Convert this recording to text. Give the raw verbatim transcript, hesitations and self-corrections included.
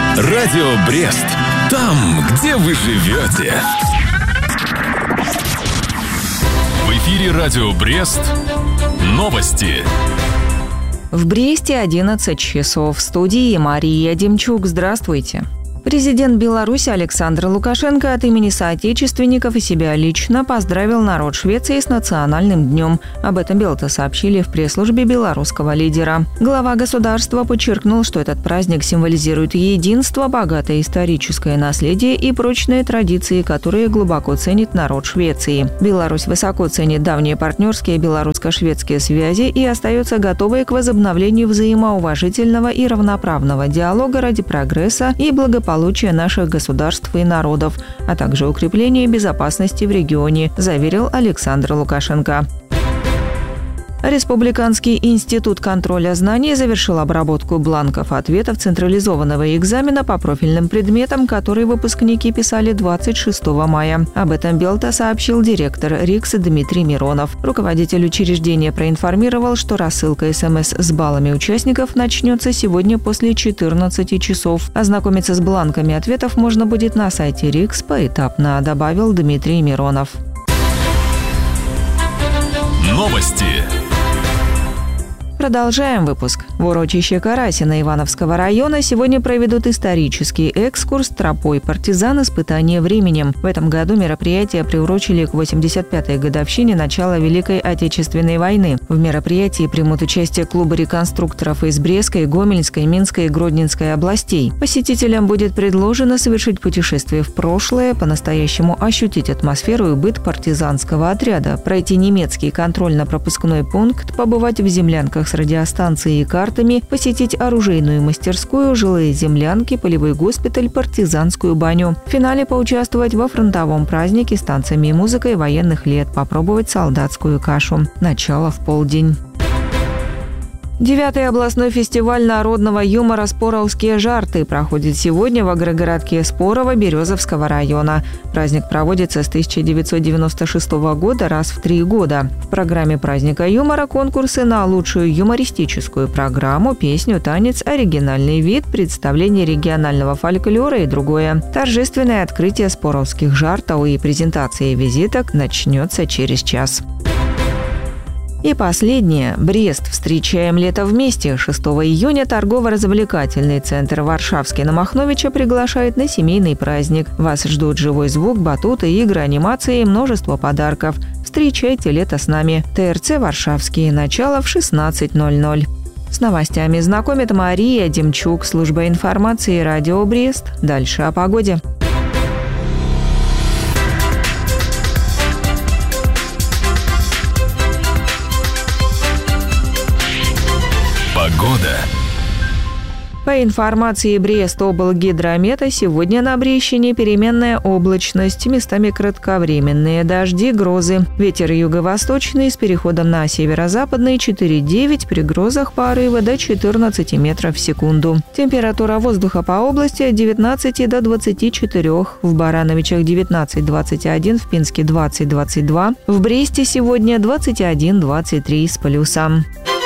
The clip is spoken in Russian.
Радио Брест. Там, где вы живете. В эфире Радио Брест. Новости. В Бресте одиннадцать часов. В студии Мария Демчук. Здравствуйте. Президент Беларуси Александр Лукашенко от имени соотечественников и себя лично поздравил народ Швеции с Национальным днем. Об этом Белта сообщили в пресс-службе белорусского лидера. Глава государства подчеркнул, что этот праздник символизирует единство, богатое историческое наследие и прочные традиции, которые глубоко ценит народ Швеции. Беларусь высоко ценит давние партнерские белорусско-шведские связи и остается готовой к возобновлению взаимоуважительного и равноправного диалога ради прогресса и благополучия получения наших государств и народов, а также укрепления безопасности в регионе, заверил Александр Лукашенко. Республиканский институт контроля знаний завершил обработку бланков ответов централизованного экзамена по профильным предметам, которые выпускники писали двадцать шестого мая. Об этом Белта сообщил директор РИКС Дмитрий Миронов. Руководитель учреждения проинформировал, что рассылка СМС с баллами участников начнется сегодня после четырнадцати часов. Ознакомиться с бланками ответов можно будет на сайте РИКС поэтапно, добавил Дмитрий Миронов. Новости. Продолжаем выпуск. В урочище Карасино Ивановского района сегодня проведут исторический экскурс тропой партизан «Испытание временем». В этом году мероприятие приурочили к восемьдесят пятой годовщине начала Великой Отечественной войны. В мероприятии примут участие клубы реконструкторов из Брестской, Гомельской, Минской и Гродненской областей. Посетителям будет предложено совершить путешествие в прошлое, по-настоящему ощутить атмосферу и быт партизанского отряда, пройти немецкий контрольно-пропускной пункт, побывать в землянках с радиостанцией и картами, посетить оружейную мастерскую, жилые землянки, полевой госпиталь, партизанскую баню. В финале поучаствовать во фронтовом празднике с танцами и музыкой военных лет, попробовать солдатскую кашу. Начало в полдень. Девятый областной фестиваль народного юмора «Споровские жарты» проходит сегодня в агрогородке Спорово Березовского района. Праздник проводится с тысяча девятьсот девяносто шестого года раз в три года. В программе праздника юмора конкурсы на лучшую юмористическую программу, песню, танец, оригинальный вид, представление регионального фольклора и другое. Торжественное открытие споровских жартов и презентация визиток начнется через час. И последнее. Брест. Встречаем лето вместе. шестого июня торгово-развлекательный центр «Варшавский» на Махновича приглашает на семейный праздник. Вас ждут живой звук, батуты, игры, анимации и множество подарков. Встречайте лето с нами. ТРЦ «Варшавский». Начало в шестнадцать ноль ноль. С новостями знакомит Мария Демчук, служба информации «Радио Брест». Дальше о погоде. Погода. По информации Брест-облгидромета, сегодня на Брещине переменная облачность, местами кратковременные дожди, грозы. Ветер юго-восточный с переходом на северо-западный четыре-девять, при грозах порывы до четырнадцати метров в секунду. Температура воздуха по области от девятнадцати до двадцати четырёх, в Барановичах девятнадцать двадцать один, в Пинске двадцать двадцать два, в Бресте сегодня двадцать один двадцать три с плюсом.